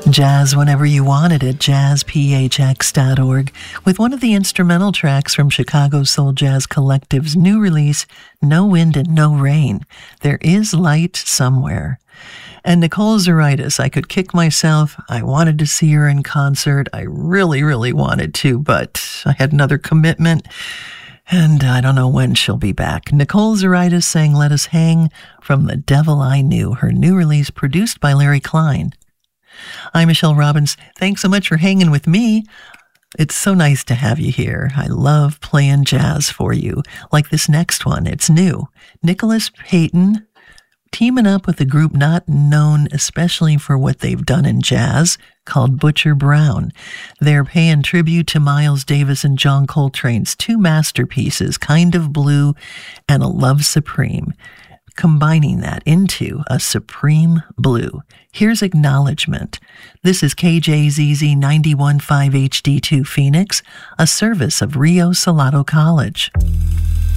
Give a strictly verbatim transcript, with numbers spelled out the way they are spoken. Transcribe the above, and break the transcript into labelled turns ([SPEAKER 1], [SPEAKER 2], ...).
[SPEAKER 1] Jazz whenever you want it at jazz p h x dot org with one of the instrumental tracks from Chicago Soul Jazz Collective's new release, No Wind and No Rain. There is light somewhere. And Nicole Zaritis, I could kick myself. I wanted to see her in concert. I really, really wanted to, but I had another commitment. And I don't know when she'll be back. Nicole Zaritis sang Let Us Hang from The Devil I Knew, her new release produced by Larry Klein. I'm Michelle Robbins. Thanks so much for hanging with me. It's so nice to have you here. I love playing jazz for you, like this next one. It's new. Nicholas Payton teaming up with a group not known especially for what they've done in jazz called Butcher Brown. They're paying tribute to Miles Davis and John Coltrane's two masterpieces, Kind of Blue and A Love Supreme, combining that into a supreme blue. Here's Acknowledgement. This is K J Z Z ninety-one point five H D two Phoenix, a service of Rio Salado College.